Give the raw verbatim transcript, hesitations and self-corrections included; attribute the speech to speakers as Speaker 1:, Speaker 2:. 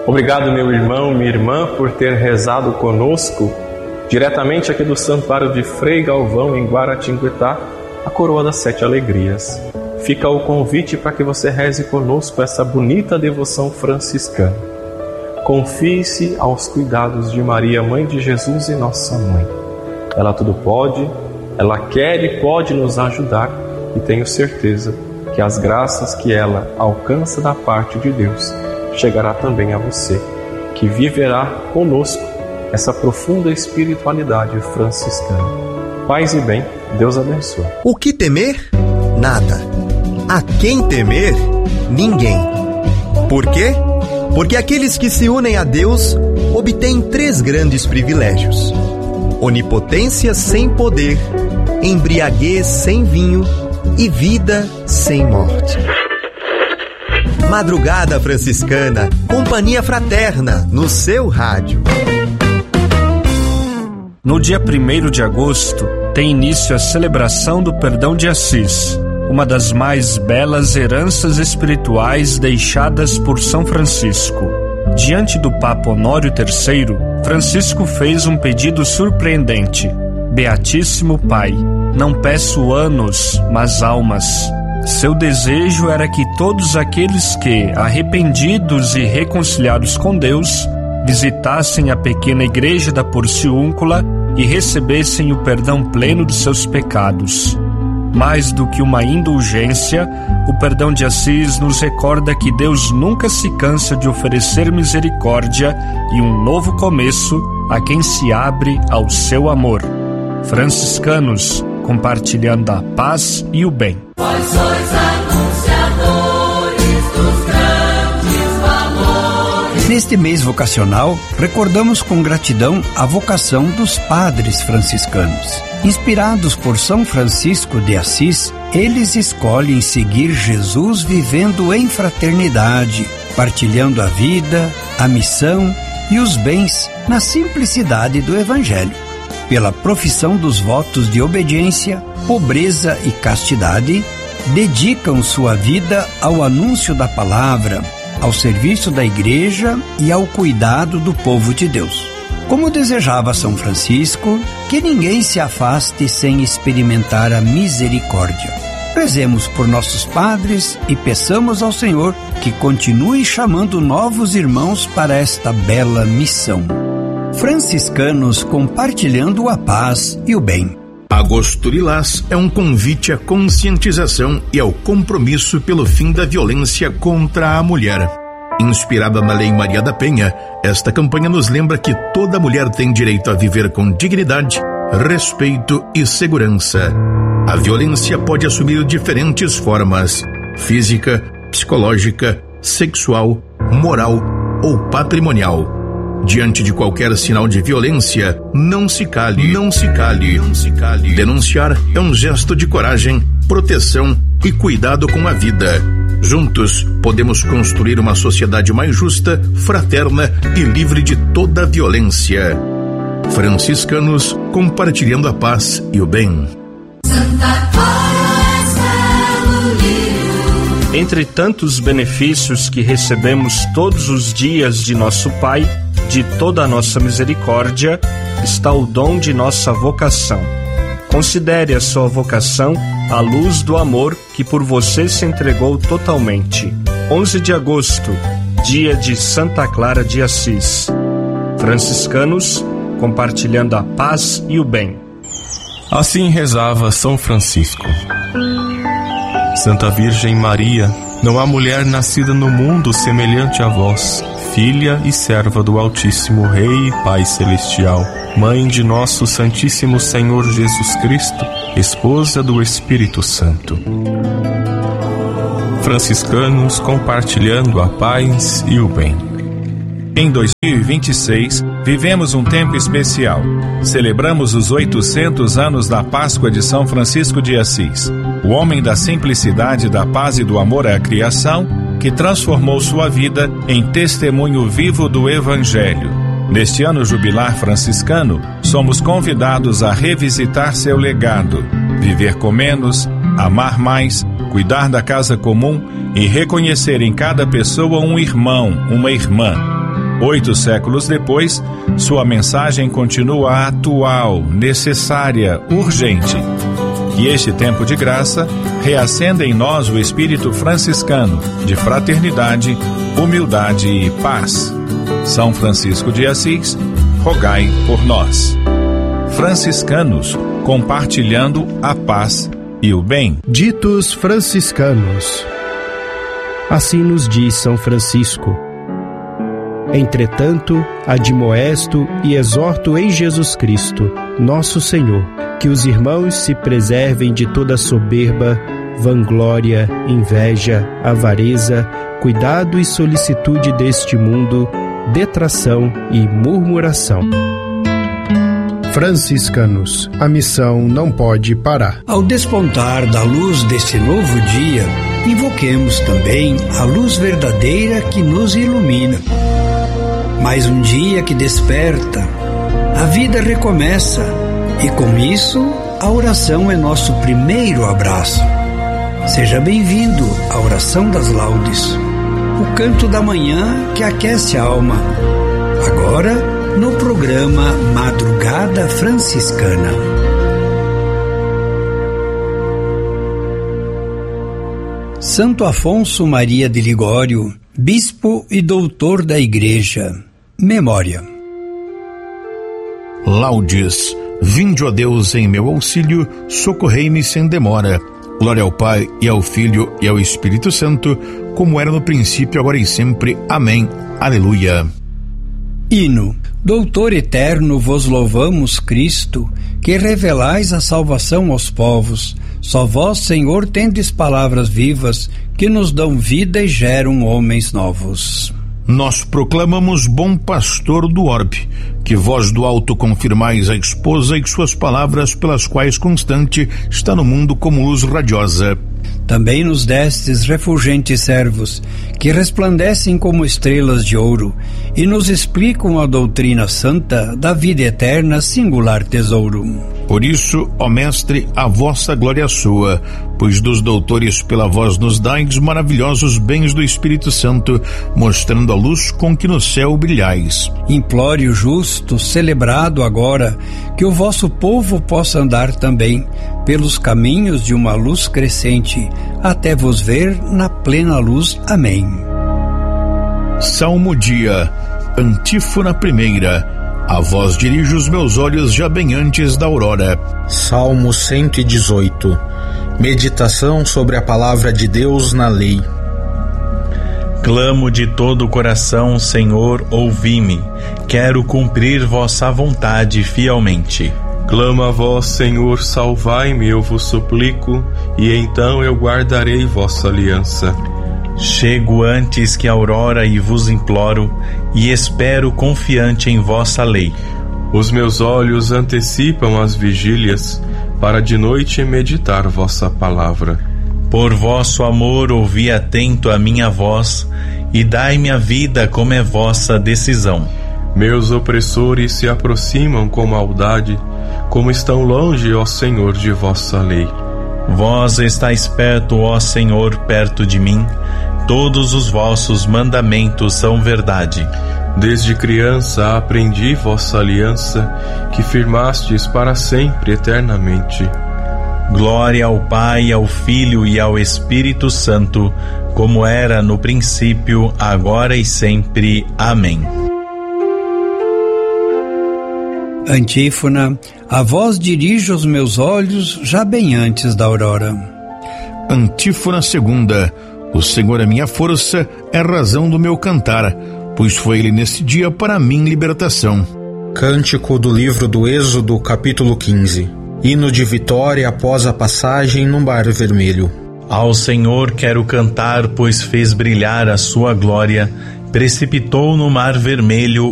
Speaker 1: Obrigado, meu irmão, minha irmã, por ter rezado conosco, diretamente aqui do Santuário de Frei Galvão, em Guaratinguetá, a Coroa das Sete Alegrias. Fica o convite para que você reze conosco essa bonita devoção franciscana. Confie-se aos cuidados de Maria, Mãe de Jesus e Nossa Mãe. Ela tudo pode, ela quer e pode nos ajudar, e tenho certeza que as graças que ela alcança da parte de Deus chegará também a você, que viverá conosco essa profunda espiritualidade franciscana. Paz e bem, Deus abençoe.
Speaker 2: O que temer? Nada. A quem temer? Ninguém. Por quê? Porque aqueles que se unem a Deus obtêm três grandes privilégios: onipotência sem poder, embriaguez sem vinho e vida sem morte. Madrugada Franciscana, companhia fraterna no seu rádio.
Speaker 3: No dia primeiro de agosto, tem início a celebração do Perdão de Assis, uma das mais belas heranças espirituais deixadas por São Francisco. Diante do Papa Honório terceiro, Francisco fez um pedido surpreendente: Beatíssimo Pai, não peço anos, mas almas. Seu desejo era que todos aqueles que, arrependidos e reconciliados com Deus, visitassem a pequena igreja da Porciúncula e recebessem o perdão pleno dos seus pecados. Mais do que uma indulgência, o Perdão de Assis nos recorda que Deus nunca se cansa de oferecer misericórdia e um novo começo a quem se abre ao seu amor. Franciscanos, compartilhando a paz e o bem.
Speaker 4: Vós sois anunciadores dos grandes valores.
Speaker 5: Neste mês vocacional, recordamos com gratidão a vocação dos padres franciscanos. Inspirados por São Francisco de Assis, eles escolhem seguir Jesus vivendo em fraternidade, partilhando a vida, a missão e os bens na simplicidade do Evangelho. Pela profissão dos votos de obediência, pobreza e castidade, dedicam sua vida ao anúncio da palavra, ao serviço da igreja e ao cuidado do povo de Deus. Como desejava São Francisco, que ninguém se afaste sem experimentar a misericórdia. Rezemos por nossos padres e peçamos ao Senhor que continue chamando novos irmãos para esta bela missão. Franciscanos compartilhando a paz e o bem.
Speaker 6: Agosto Lilás é um convite à conscientização e ao compromisso pelo fim da violência contra a mulher. Inspirada na Lei Maria da Penha, esta campanha nos lembra que toda mulher tem direito a viver com dignidade, respeito e segurança. A violência pode assumir diferentes formas: física, psicológica, sexual, moral ou patrimonial. Diante de qualquer sinal de violência, não se cale, não se cale, não se cale. Denunciar é um gesto de coragem, proteção e cuidado com a vida. Juntos, podemos construir uma sociedade mais justa, fraterna e livre de toda violência. Franciscanos, compartilhando a paz e o bem.
Speaker 4: Santa Clara,
Speaker 3: Entre tantos benefícios que recebemos todos os dias de nosso Pai, de toda a nossa misericórdia, está o dom de nossa vocação. Considere a sua vocação à luz do amor que por você se entregou totalmente. onze de agosto, dia de Santa Clara de Assis. Franciscanos, compartilhando a paz e o bem.
Speaker 1: Assim rezava São Francisco. Santa Virgem Maria, não há mulher nascida no mundo semelhante a vós, filha e serva do Altíssimo Rei e Pai Celestial, mãe de nosso Santíssimo Senhor Jesus Cristo, esposa do Espírito Santo. Franciscanos compartilhando a paz e o bem.
Speaker 7: Em dois mil e vinte e seis, vivemos um tempo especial. Celebramos os oitocentos anos da Páscoa de São Francisco de Assis, o homem da simplicidade, da paz e do amor à criação, que transformou sua vida em testemunho vivo do Evangelho. Neste ano jubilar franciscano, somos convidados a revisitar seu legado, viver com menos, amar mais, cuidar da casa comum e reconhecer em cada pessoa um irmão, uma irmã. Oito séculos depois, sua mensagem continua atual, necessária, urgente. Que este tempo de graça reacenda em nós o espírito franciscano de fraternidade, humildade e paz. São Francisco de Assis, rogai por nós. Franciscanos, compartilhando a paz e o bem.
Speaker 8: Ditos franciscanos. Assim nos diz São Francisco: entretanto, admoesto e exorto em Jesus Cristo, nosso Senhor, que os irmãos se preservem de toda soberba, vanglória, inveja, avareza, cuidado e solicitude deste mundo, detração e murmuração. Franciscanos, a missão não pode parar.
Speaker 5: Ao despontar da luz deste novo dia, invoquemos também a luz verdadeira que nos ilumina. Mais um dia que desperta, a vida recomeça, e com isso, a oração é nosso primeiro abraço. Seja bem-vindo à Oração das Laudes, o canto da manhã que aquece a alma. Agora, no programa Madrugada Franciscana. Santo Afonso Maria de Ligório, bispo e doutor da Igreja. Memória.
Speaker 6: Laudes, vinde, ó Deus, em meu auxílio, socorrei-me sem demora. Glória ao Pai, e ao Filho, e ao Espírito Santo, como era no princípio, agora e sempre. Amém. Aleluia.
Speaker 5: Hino. Doutor eterno, vos louvamos, Cristo, que revelais a salvação aos povos. Só vós, Senhor, tendes palavras vivas, que nos dão vida e geram homens novos.
Speaker 6: Nós proclamamos, bom pastor do orbe, que vós do alto confirmais a esposa e suas palavras, pelas quais constante está no mundo como luz radiosa.
Speaker 5: Também nos destes refulgentes servos, que resplandecem como estrelas de ouro, e nos explicam a doutrina santa da vida eterna, singular tesouro.
Speaker 6: Por isso, ó Mestre, a vossa glória soa, pois dos doutores pela voz nos dais maravilhosos bens do Espírito Santo, mostrando a luz com que no céu brilhais.
Speaker 5: Implore o justo, celebrado agora, que o vosso povo possa andar também pelos caminhos de uma luz crescente, até vos ver na plena luz. Amém.
Speaker 6: Salmo dia, antífona primeira. A vós dirijo os meus olhos já bem antes da aurora.
Speaker 9: Salmo cento e dezoito. Meditação sobre a palavra de Deus na lei.
Speaker 1: Clamo de todo o coração, Senhor, ouvi-me. Quero cumprir vossa vontade fielmente. Clamo a vós, Senhor, salvai-me, eu vos suplico, e então eu guardarei vossa aliança. Chego antes que a aurora e vos imploro, e espero confiante em vossa lei. Os meus olhos antecipam as vigílias, para de noite meditar vossa palavra. Por vosso amor ouvi atento a minha voz, e dai-me a vida como é vossa decisão. Meus opressores se aproximam com maldade, como estão longe, ó Senhor, de vossa lei. Vós estáis perto, ó Senhor, perto de mim. Todos os vossos mandamentos são verdade. Desde criança aprendi vossa aliança, que firmastes para sempre eternamente. Glória ao Pai, ao Filho e ao Espírito Santo, como era no princípio, agora e sempre. Amém.
Speaker 5: Antífona. A vós dirijo os meus olhos já bem antes da aurora.
Speaker 6: Antífona segunda. O Senhor é minha força, é a razão do meu cantar, pois foi Ele nesse dia para mim libertação.
Speaker 9: Cântico do livro do Êxodo, capítulo quinze. Hino de vitória após a passagem no Mar Vermelho.
Speaker 1: Ao Senhor quero cantar, pois fez brilhar a sua glória, precipitou no Mar Vermelho